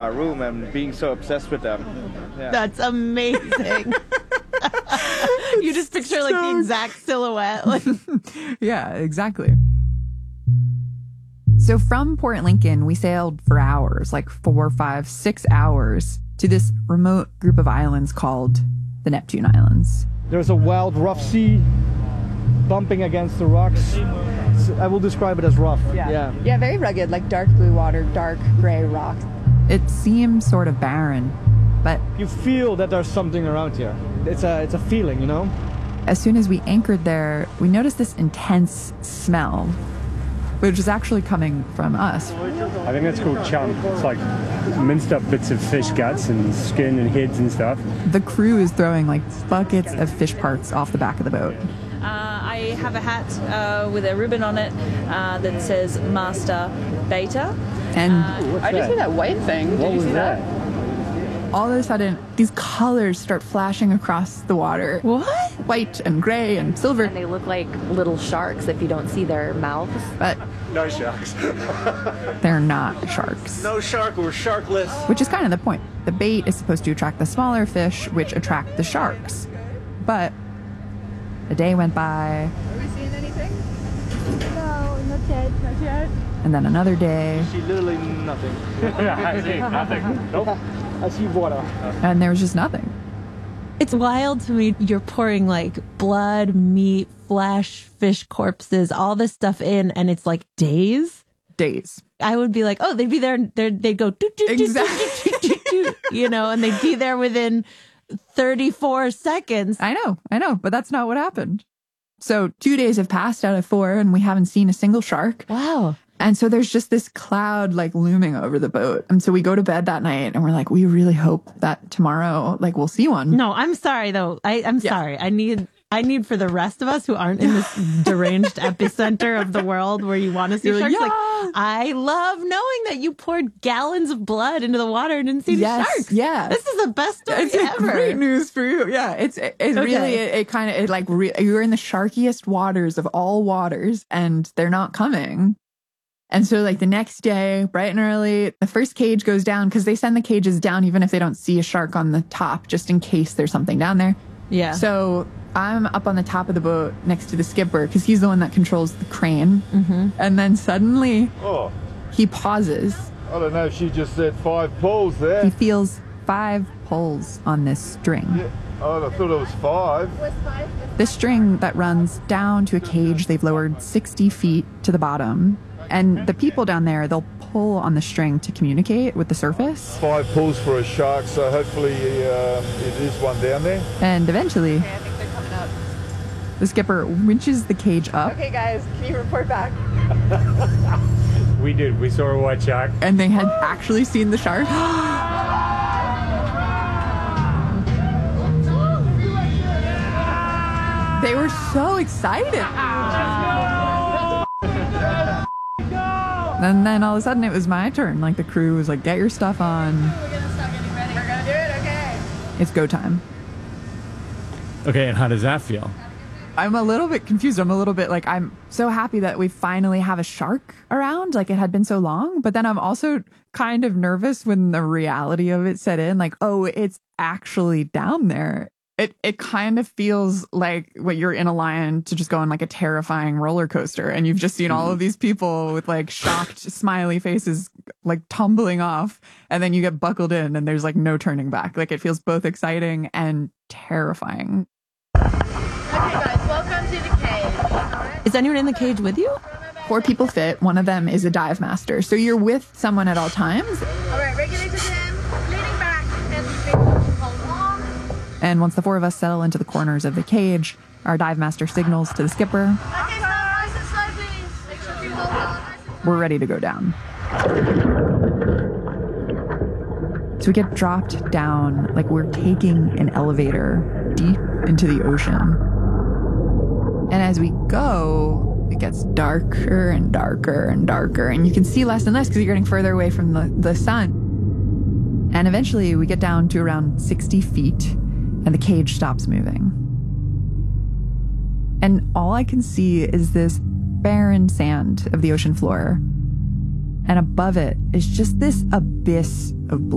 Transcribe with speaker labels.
Speaker 1: room and being so obsessed with them. Yeah.
Speaker 2: That's amazing. You just picture like the exact silhouette. Like.
Speaker 3: Yeah, exactly. So from Port Lincoln, we sailed for hours, like 4, 5, 6 hours, to this remote group of islands called the Neptune Islands.
Speaker 1: There's a wild, rough sea bumping against the rocks. I will describe it as rough.
Speaker 4: Yeah, very rugged, like dark blue water, dark gray rocks.
Speaker 3: It seems sort of barren, but
Speaker 1: You feel that there's something around here. It's a feeling, you know?
Speaker 3: as soon as we anchored there, we noticed this intense smell, which was actually coming from us.
Speaker 5: I think that's called chum. It's like minced up bits of fish guts and skin and heads and stuff.
Speaker 3: The crew is throwing like buckets of fish parts off the back of the boat.
Speaker 6: I have a hat with a ribbon on it that says Master Beta.
Speaker 3: And
Speaker 4: I just see that white thing. Did you see that?
Speaker 3: all of a sudden, these colors start flashing across the water.
Speaker 2: What?
Speaker 3: White and gray and silver.
Speaker 7: And they look like little sharks if you don't see their mouths.
Speaker 3: But
Speaker 5: No sharks.
Speaker 3: they're not sharks.
Speaker 1: No shark, we're sharkless.
Speaker 3: Which is kind of the point. The bait is supposed to attract the smaller fish, which attract the sharks. But a day went by.
Speaker 4: Are we seeing anything? No, not yet, not yet.
Speaker 3: And then another day.
Speaker 1: I see literally nothing.
Speaker 5: I see nothing. Nope.
Speaker 1: I see water.
Speaker 3: And there was just nothing.
Speaker 2: It's wild to me. You're pouring like blood, meat, flesh, fish corpses, all this stuff in, and it's like days.
Speaker 3: Days.
Speaker 2: I would be like, oh, they'd be there. They'd go, doot, doot, doot,
Speaker 3: Exactly.
Speaker 2: doot, doot, doot, doot, you know, and they'd be there within 34 seconds.
Speaker 3: I know, but that's not what happened. So 2 days have passed out of 4 and we haven't seen a single shark.
Speaker 2: Wow.
Speaker 3: And so there's just this cloud like looming over the boat. And so we go to bed that night and we're like, we really hope that tomorrow, like we'll see one.
Speaker 2: No, I'm sorry though. I'm sorry. I need for the rest of us who aren't in this deranged epicenter of the world where you want to see
Speaker 3: You're
Speaker 2: sharks.
Speaker 3: like,
Speaker 2: Like,
Speaker 3: yeah.
Speaker 2: I love knowing that you poured gallons of blood into the water and didn't see the sharks.
Speaker 3: Yeah.
Speaker 2: This is the best story
Speaker 3: It's
Speaker 2: ever.
Speaker 3: great news for you. Yeah. It's really, it kind of, like, you're in the sharkiest waters of all waters and they're not coming. And so like the next day, bright and early, the first cage goes down because they send the cages down even if they don't see a shark on the top, just in case there's something down there.
Speaker 2: Yeah.
Speaker 3: So I'm up on the top of the boat next to the skipper because he's the one that controls the crane. Mm-hmm. And then suddenly he pauses.
Speaker 8: I don't know if she just said 5 pulls there.
Speaker 3: He feels 5 pulls on this string.
Speaker 8: Yeah, I thought it was 5.
Speaker 3: This string that runs down to a cage they've lowered 60 feet to the bottom. And the people down there, they'll pull on the string to communicate with the surface.
Speaker 8: 5 pulls for a shark, so hopefully it is one down there.
Speaker 3: And eventually,
Speaker 4: Okay, I think they're coming up.
Speaker 3: the skipper winches the cage up.
Speaker 4: Okay, guys, can you report back?
Speaker 5: We did. We saw a white shark.
Speaker 3: And they had actually seen the shark. They were so excited. And then all of a sudden it was my turn. Like the crew was like, get your stuff on.
Speaker 4: We're gonna start getting ready. We're gonna do it, okay?
Speaker 3: It's go time.
Speaker 5: Okay, and how does that feel?
Speaker 3: I'm a little bit confused. I'm a little bit like, I'm so happy that we finally have a shark around. Like it had been so long. But then I'm also kind of nervous when the reality of it set in. Like, oh, it's actually down there. It kind of feels like what you're in a line to just go on like a terrifying roller coaster. And you've just seen all of these people with like shocked, smiley faces, like tumbling off. And then you get buckled in and there's like no turning back. Like it feels both exciting and terrifying.
Speaker 4: Okay, guys, welcome to the cage. All right.
Speaker 2: Is anyone in the cage with you?
Speaker 3: 4 people fit. One of them is a dive master. So you're with someone at all times.
Speaker 4: All right, regulator to him, leaning back, and hold on.
Speaker 3: And once the 4 of us settle into the corners of the cage, our dive master signals to the skipper.
Speaker 4: Okay, stop nice and slow, please. Make sure you hold on nice and slow.
Speaker 3: We're ready to go down. So we get dropped down like we're taking an elevator deep into the ocean. And as we go, it gets darker and darker and darker. And you can see less and less because you're getting further away from the sun. And eventually we get down to around 60 feet and the cage stops moving. And all I can see is this barren sand of the ocean floor. And above it is just this abyss of blue.